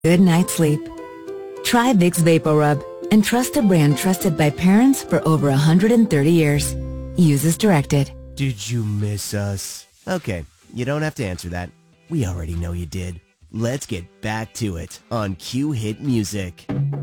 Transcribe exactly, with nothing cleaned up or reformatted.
good night's sleep. Try Vicks VapoRub, and trust a brand trusted by parents for over one hundred thirty years. Use as directed. Did you miss us? Okay, you don't have to answer that. We already know you did. Let's get back to it on Q Hit Music.